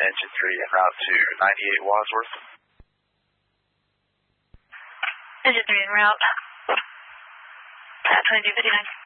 engine 3 en route to 98 Wadsworth. Engine 3 en route. 2259.